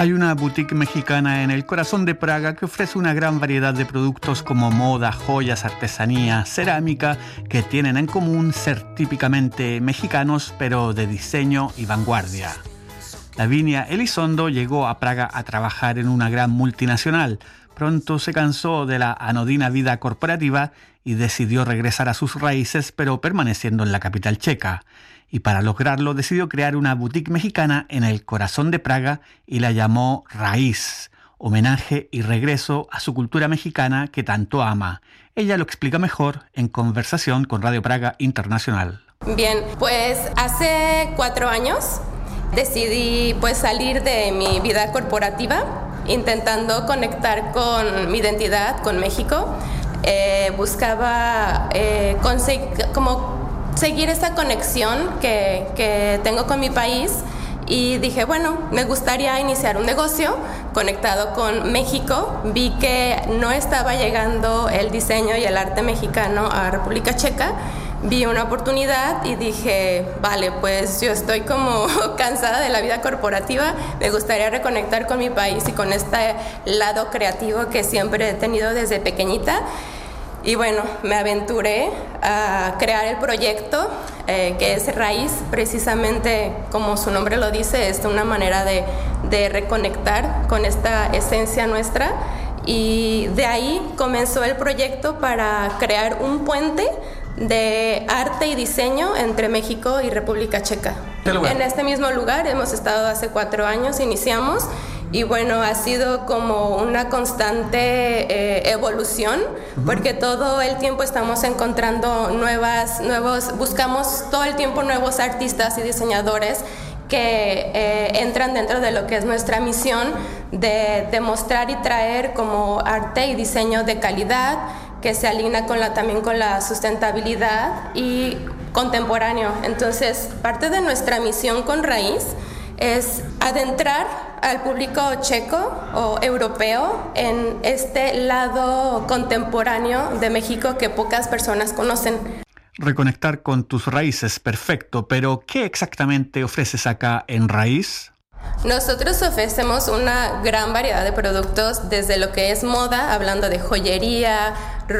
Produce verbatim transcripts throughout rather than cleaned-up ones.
Hay una boutique mexicana en el corazón de Praga que ofrece una gran variedad de productos como moda, joyas, artesanía, cerámica, que tienen en común ser típicamente mexicanos, pero de diseño y vanguardia. Lavinia Elizondo llegó a Praga a trabajar en una gran multinacional. Pronto se cansó de la anodina vida corporativa y decidió regresar a sus raíces, pero permaneciendo en la capital checa. Y para lograrlo decidió crear una boutique mexicana en el corazón de Praga y la llamó Raíz, homenaje y regreso a su cultura mexicana que tanto ama. Ella lo explica mejor en conversación con Radio Praga Internacional. Bien, pues hace cuatro años decidí pues salir de mi vida corporativa, intentando conectar con mi identidad, con México. Eh, buscaba eh, conseguir como seguir esa conexión que, que tengo con mi país y dije, bueno, me gustaría iniciar un negocio conectado con México. Vi que no estaba llegando el diseño y el arte mexicano a República Checa. Vi una oportunidad y dije, vale, pues yo estoy como cansada de la vida corporativa, me gustaría reconectar con mi país y con este lado creativo que siempre he tenido desde pequeñita. Y bueno, me aventuré a crear el proyecto eh, que es Raíz, precisamente como su nombre lo dice, es una manera de, de reconectar con esta esencia nuestra. Y de ahí comenzó el proyecto para crear un puente de arte y diseño entre México y República Checa. En este mismo lugar hemos estado hace cuatro años, iniciamos. Y bueno, ha sido como una constante eh, evolución, uh-huh. porque todo el tiempo estamos encontrando nuevas, nuevos, buscamos todo el tiempo nuevos artistas y diseñadores que eh, entran dentro de lo que es nuestra misión de demostrar y traer como arte y diseño de calidad, que se alinea con la, también con la sustentabilidad y contemporáneo. Entonces, parte de nuestra misión con Raíz es adentrar al público checo o europeo en este lado contemporáneo de México que pocas personas conocen. Reconectar con tus raíces, perfecto, pero ¿qué exactamente ofreces acá en Raíz? Nosotros ofrecemos una gran variedad de productos, desde lo que es moda, hablando de joyería,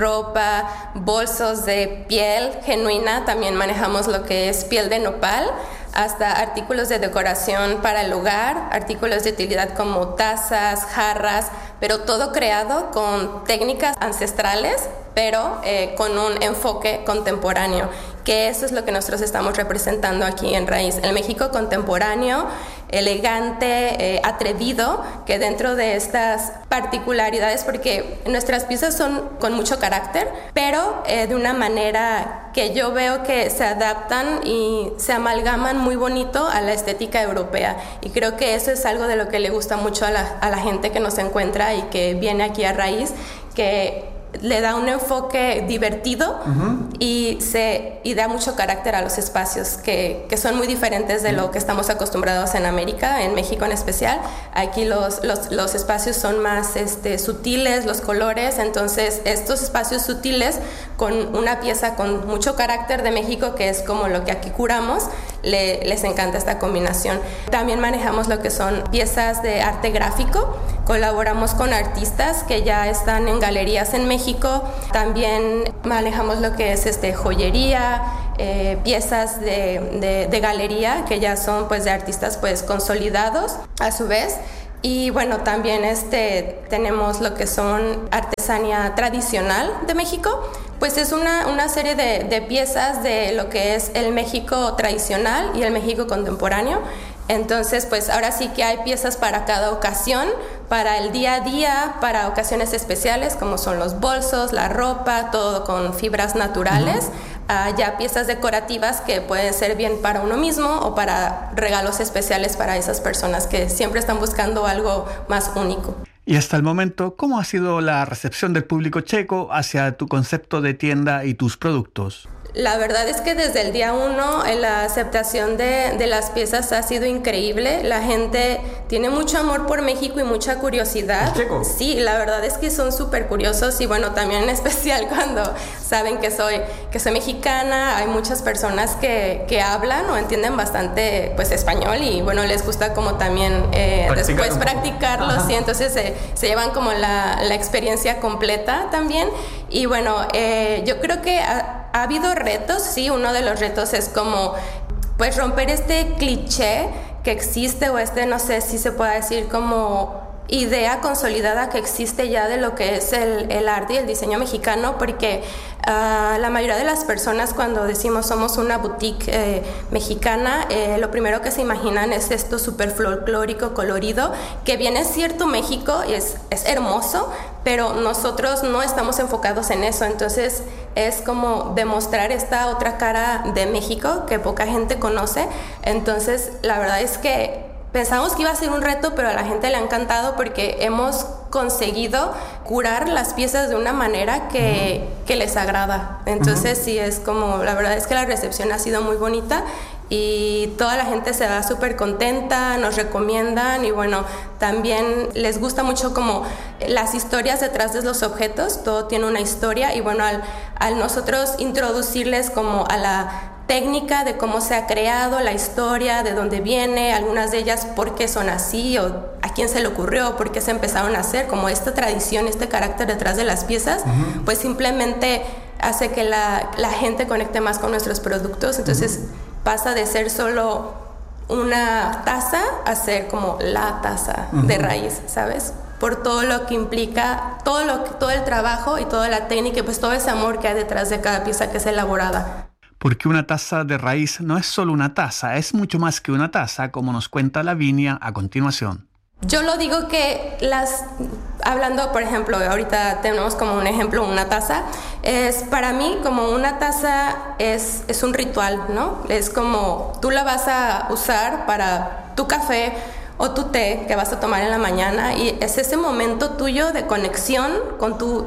ropa, bolsos de piel genuina, también manejamos lo que es piel de nopal, hasta artículos de decoración para el hogar, artículos de utilidad como tazas, jarras, pero todo creado con técnicas ancestrales, pero eh, con un enfoque contemporáneo, que eso es lo que nosotros estamos representando aquí en Raíz, el México contemporáneo, elegante, eh, atrevido, que dentro de estas particularidades, porque nuestras piezas son con mucho carácter, pero eh, de una manera que yo veo que se adaptan y se amalgaman muy bonito a la estética europea, y creo que eso es algo de lo que le gusta mucho a la, a la gente que nos encuentra y que viene aquí a Raíz, que le da un enfoque divertido uh-huh. y, se, y da mucho carácter a los espacios que, que son muy diferentes de lo que estamos acostumbrados en América, en México en especial. Aquí los, los, los espacios son más este, sutiles, los colores, entonces estos espacios sutiles con una pieza con mucho carácter de México, que es como lo que aquí curamos, le, les encanta esta combinación. También manejamos lo que son piezas de arte gráfico, colaboramos con artistas que ya están en galerías en México. México. También manejamos lo que es este, joyería, eh, piezas de, de, de galería que ya son pues, de artistas pues, consolidados a su vez. Y bueno, también este, tenemos lo que son artesanía tradicional de México. Pues es una, una serie de, de piezas de lo que es el México tradicional y el México contemporáneo. Entonces, pues ahora sí que hay piezas para cada ocasión, para el día a día, para ocasiones especiales, como son los bolsos, la ropa, todo con fibras naturales. Uh-huh. Uh, ya piezas decorativas que pueden ser bien para uno mismo o para regalos especiales para esas personas que siempre están buscando algo más único. Y hasta el momento, ¿cómo ha sido la recepción del público checo hacia tu concepto de tienda y tus productos? La verdad es que desde el día uno la aceptación de, de las piezas ha sido increíble. La gente tiene mucho amor por México y mucha curiosidad. ¿Checo? Sí, la verdad es que son súper curiosos y bueno, también en especial cuando saben que soy, que soy mexicana. Hay muchas personas que, que hablan o entienden bastante pues español y bueno, les gusta como también eh, después practicarlo, sí, entonces se, se llevan como la, la experiencia completa también. Y bueno, eh, yo creo que ha, ha habido retos, sí, uno de los retos es como pues romper este cliché que existe o este, no sé si se puede decir como idea consolidada que existe ya de lo que es el, el arte y el diseño mexicano, porque uh, la mayoría de las personas cuando decimos somos una boutique eh, mexicana, eh, lo primero que se imaginan es esto súper folclórico, colorido, que bien es cierto, México es, es hermoso, pero nosotros no estamos enfocados en eso, entonces es como demostrar esta otra cara de México que poca gente conoce. Entonces la verdad es que pensamos que iba a ser un reto, pero a la gente le ha encantado porque hemos conseguido curar las piezas de una manera que, uh-huh. que les agrada. Entonces uh-huh. sí, es como, la verdad es que la recepción ha sido muy bonita y toda la gente se va súper contenta, nos recomiendan y bueno, también les gusta mucho como las historias detrás de los objetos, todo tiene una historia y bueno, al, al nosotros introducirles como a la técnica de cómo se ha creado, la historia, de dónde viene, algunas de ellas por qué son así o a quién se le ocurrió, por qué se empezaron a hacer, como esta tradición, este carácter detrás de las piezas, uh-huh. pues simplemente hace que la, la gente conecte más con nuestros productos, entonces uh-huh. pasa de ser solo una taza a ser como la taza uh-huh. de raíz, ¿sabes? Por todo lo que implica, todo, lo, todo el trabajo y toda la técnica y pues todo ese amor que hay detrás de cada pieza que es elaborada. Porque una taza de raíz no es solo una taza, es mucho más que una taza, como nos cuenta Lavinia a continuación. Yo lo digo que las, hablando por ejemplo, ahorita tenemos como un ejemplo una taza, es para mí como una taza es, es un ritual, ¿no? Es como tú la vas a usar para tu café o tu té que vas a tomar en la mañana y es ese momento tuyo de conexión con tu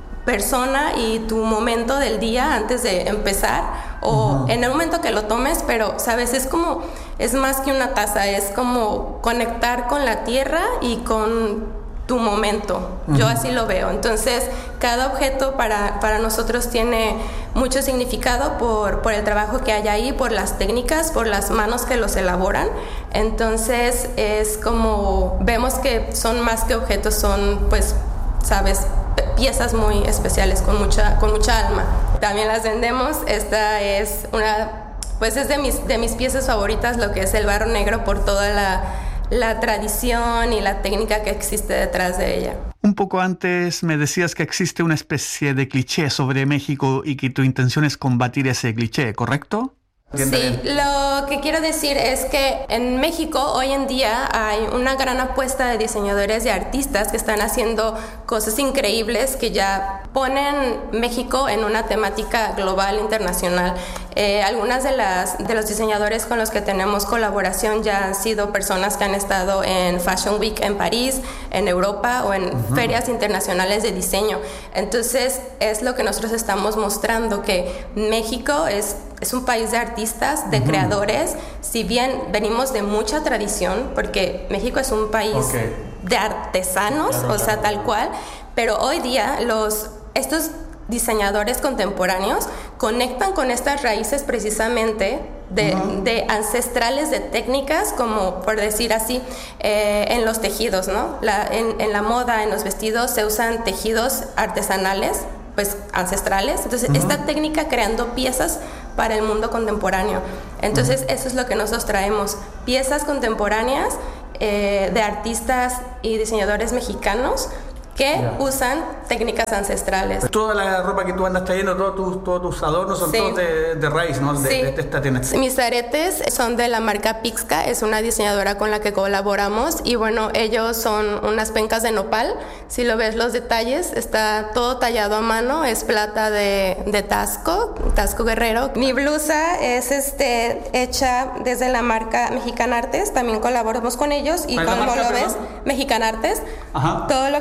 persona y tu momento del día antes de empezar o uh-huh. en el momento que lo tomes, pero sabes, es como, es más que una taza, es como conectar con la tierra y con tu momento, uh-huh. yo así lo veo. Entonces cada objeto para, para nosotros tiene mucho significado por, por el trabajo que hay ahí, por las técnicas, por las manos que los elaboran. Entonces es como, vemos que son más que objetos, son pues, sabes, piezas muy especiales con mucha, con mucha alma. También las vendemos. Esta es una, pues es de mis, de mis piezas favoritas, lo que es el barro negro, por toda la, la tradición y la técnica que existe detrás de ella. Un poco antes me decías que existe una especie de cliché sobre México y que tu intención es combatir ese cliché, ¿correcto? Sí, lo que quiero decir es que en México hoy en día hay una gran apuesta de diseñadores y artistas que están haciendo cosas increíbles que ya ponen México en una temática global, internacional. Eh, algunas de las de los diseñadores con los que tenemos colaboración ya han sido personas que han estado en Fashion Week en París, en Europa o en uh-huh. ferias internacionales de diseño. Entonces es lo que nosotros estamos mostrando, que México es Es un país de artistas, de uh-huh. creadores, si bien venimos de mucha tradición, porque México es un país okay. de artesanos, claro, o sea, claro. tal cual, pero hoy día los, estos diseñadores contemporáneos conectan con estas raíces precisamente de, uh-huh. de ancestrales, de técnicas, como por decir así, eh, en los tejidos, ¿no? La, en, en la moda, en los vestidos, se usan tejidos artesanales, pues ancestrales, entonces uh-huh. esta técnica creando piezas para el mundo contemporáneo. Entonces uh-huh. eso es lo que nosotros traemos, piezas contemporáneas eh, de artistas y diseñadores mexicanos que yeah. usan técnicas ancestrales. Toda la ropa que tú andas trayendo, todos tus, todos tus adornos son sí. todos de, de raíz, ¿no? De, sí. de, de esta tienda. Mis aretes son de la marca Pixca, es una diseñadora con la que colaboramos y bueno, ellos son unas pencas de nopal. Si lo ves los detalles, está todo tallado a mano, es plata de, de Tasco, Tasco Guerrero. Mi blusa es este, hecha desde la marca Mexican Artes, también colaboramos con ellos y como lo ves, Mexican Artes, Ajá. todo lo que ves en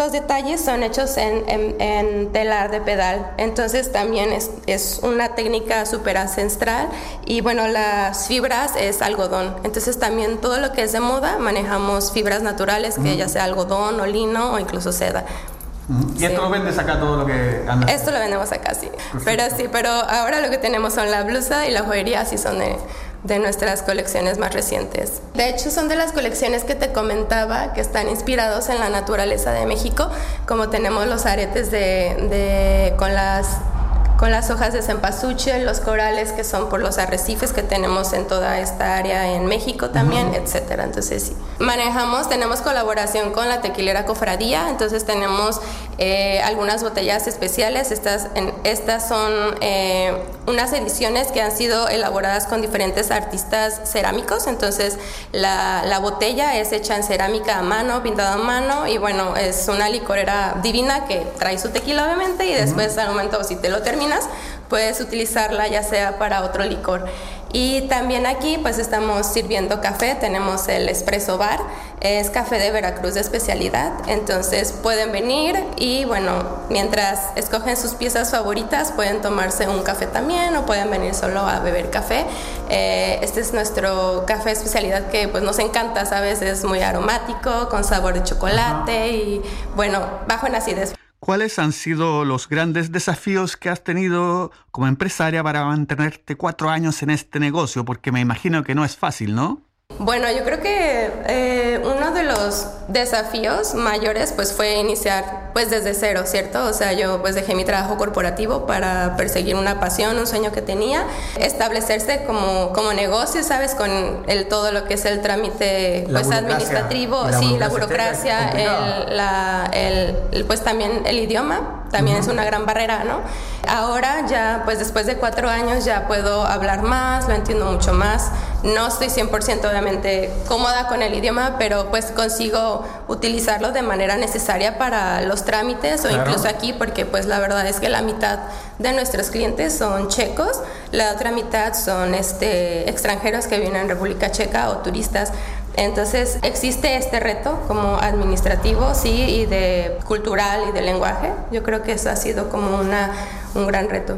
los detalles son hechos en, en, en telar de pedal, entonces también es, es una técnica súper ancestral y bueno, las fibras es algodón, entonces también todo lo que es de moda manejamos fibras naturales, que mm. ya sea algodón o lino o incluso seda. ¿Y sí. esto lo vendes acá todo lo que andas? Esto lo vendemos acá, sí. Perfecto. Pero sí, pero ahora lo que tenemos son la blusa y la joyería, sí son de, de nuestras colecciones más recientes. De hecho, son de las colecciones que te comentaba que están inspirados en la naturaleza de México, como tenemos los aretes de, de con las con las hojas de cempasúchil, los corales que son por los arrecifes que tenemos en toda esta área en México también, uh-huh. etcétera. Entonces sí, manejamos, tenemos colaboración con la Tequilera Cofradía, entonces tenemos eh, algunas botellas especiales. Estas, en, estas son eh, unas ediciones que han sido elaboradas con diferentes artistas cerámicos, entonces la, la botella es hecha en cerámica a mano, pintada a mano, y bueno, es una licorera divina que trae su tequila obviamente, y después uh-huh. al momento si te lo terminas puedes utilizarla ya sea para otro licor. Y también aquí pues estamos sirviendo café, tenemos el Espresso Bar, es café de Veracruz de especialidad, entonces pueden venir y bueno, mientras escogen sus piezas favoritas pueden tomarse un café también o pueden venir solo a beber café. Eh, este es nuestro café de especialidad que pues nos encanta, ¿sabes? Es muy aromático, con sabor de chocolate uh-huh. y bueno, bajo en acidez. ¿Cuáles han sido los grandes desafíos que has tenido como empresaria para mantenerte cuatro años en este negocio? Porque me imagino que no es fácil, ¿no? Bueno, yo creo que eh, uno de los desafíos mayores pues fue iniciar pues desde cero, ¿cierto? O sea, yo pues dejé mi trabajo corporativo para perseguir una pasión, un sueño que tenía, establecerse como, como negocio, ¿sabes? Con el, todo lo que es el trámite pues administrativo, la sí, la burocracia, el, la, el, el, pues también el idioma, también uh-huh. es una gran barrera, ¿no? Ahora ya pues después de cuatro años ya puedo hablar más, lo entiendo mucho más, no estoy cien por ciento obviamente cómoda con el idioma, pero pues consigo utilizarlo de manera necesaria para los trámites o claro. incluso aquí, porque pues la verdad es que la mitad de nuestros clientes son checos, la otra mitad son este, extranjeros que vienen a República Checa o turistas. Entonces existe este reto como administrativo, sí, y de cultural y de lenguaje. Yo creo que eso ha sido como una, un gran reto.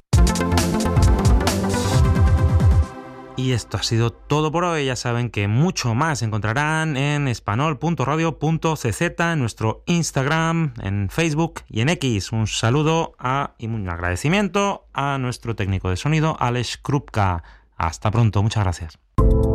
Y esto ha sido todo por hoy. Ya saben que mucho más encontrarán en espanol punto radio punto c z, en nuestro Instagram, en Facebook y en X. Un saludo a, y un agradecimiento a nuestro técnico de sonido, Alex Krupka. Hasta pronto. Muchas gracias.